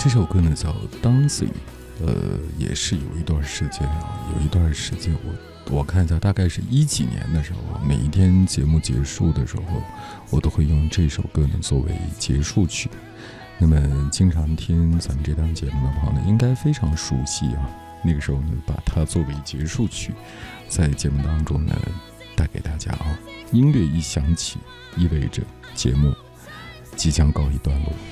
这首歌呢叫 Dancing， 也是有一段时间我看一下，大概是10几年的时候，每一天节目结束的时候，我都会用这首歌呢作为结束曲。那么经常听咱们这档节目的朋友呢，应该非常熟悉啊。那个时候呢，把它作为结束曲，在节目当中呢带给大家啊。音乐一响起，意味着节目即将告一段落。